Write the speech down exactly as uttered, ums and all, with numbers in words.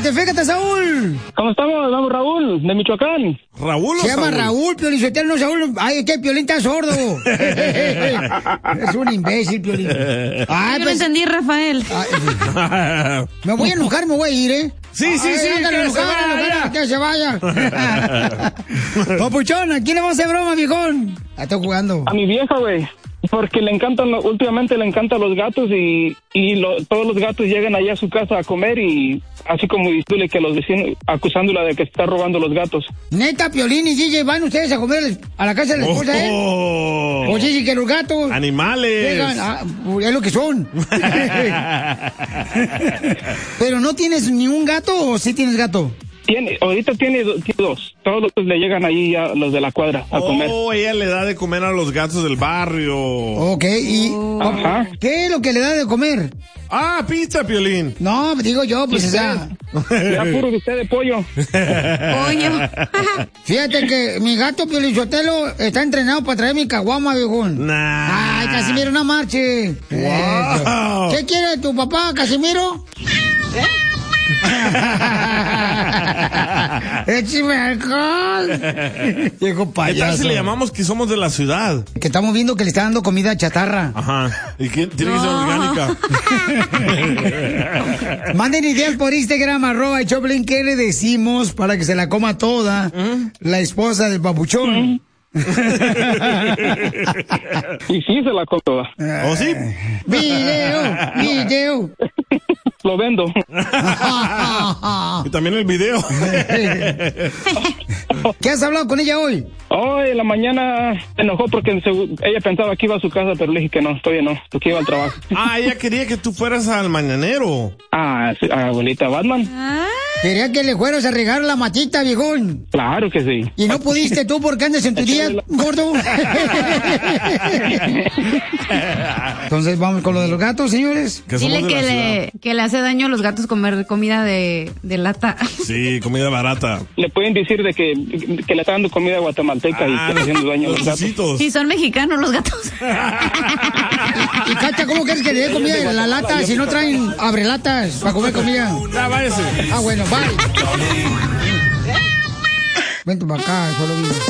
Identifícate, Saúl. ¿Cómo estamos? Vamos, Raúl, de Michoacán. ¿Raúl o Se llama Saúl? Raúl, Piolín Sotelo, no Saúl. Ay, que Piolín está sordo. Es un imbécil, Piolín. Ay, Yo no entendí, Rafael. Ay, me voy a enojar, me voy a ir, ¿eh? Sí, sí, Ay, sí, ándale, que enojado, se vaya. enojado, que se vaya. Papuchón, ¿a quién le vamos a hacer broma, viejón? Ah, estoy jugando. A mi vieja, güey. Porque le encantan, últimamente le encantan los gatos y, y lo, todos los gatos llegan allá a su casa a comer y así como diciéndole que los vecinos, acusándola de que está robando los gatos. Neta, Piolín y D J, ¿van ustedes a comer a la casa de la esposa, eh? Oh. Pues sí, sí, que los gatos... Animales. Llegan, ah, es lo que son. Pero ¿no tienes ni un gato o sí tienes gato? Tiene, ahorita tiene, do- tiene dos. Todos los le llegan ahí a los de la cuadra a comer. Oh, ella le da de comer a los gatos del barrio. Ok, ¿y Ajá. qué es lo que le da de comer? Ah, pizza, Piolín. No, digo yo, pues, o sea... Ya puro que usted de pollo. Coño. Fíjate que mi gato Piolichotelo está entrenado para traer mi caguama, viejón. Nah. Ay, Casimiro, una marche. Wow. ¿Qué quiere tu papá, Casimiro? ¡Échame alcohol! Viejo ¿Qué tal payaso. si le llamamos que somos de la ciudad? Que estamos viendo que le está dando comida chatarra. Ajá. ¿Y qué? Tiene que ser No. orgánica. Manden ideas por Instagram, arroba el Choplin, ¿qué le decimos para que se la coma toda la esposa del papuchón? Y sí se la contó. ¿Oh, sí? Video, video. Lo vendo. Y también el video. ¿Qué has hablado con ella hoy? Hoy en la mañana se enojó porque se- ella pensaba que iba a su casa, pero le dije que no, todavía no, porque iba al trabajo. Ah, ella quería que tú fueras al mañanero. Ah, sí, abuelita Batman. Quería que le fueras a regar la matita, viejón. Claro que sí. Y no pudiste tú porque andas en tu día, gordo. Entonces vamos con lo de los gatos, señores. Que somos Dile de que la le, que le hace daño a los gatos comer comida de, de lata. ciudad. Sí, comida barata. Le pueden decir de que, que le está dando comida guatemalteca y Ah, que está haciendo daño a los los gatos. ositos. Si son mexicanos los gatos. Y Cacha, ¿cómo quieres que le dé comida de la lata si no traen abrelatas para comer comida? Ya, váyase. Ah, bueno, bye. Vente para acá, solo vivo.